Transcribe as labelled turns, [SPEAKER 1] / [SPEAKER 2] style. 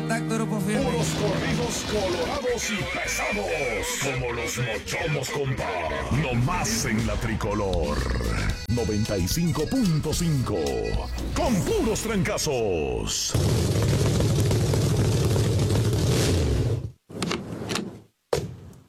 [SPEAKER 1] contacto, grupo firme.
[SPEAKER 2] Puros corridos colorados y pesados. Como los mochomos, compa. No más en la tricolor. 95.5. Con puros trancazos.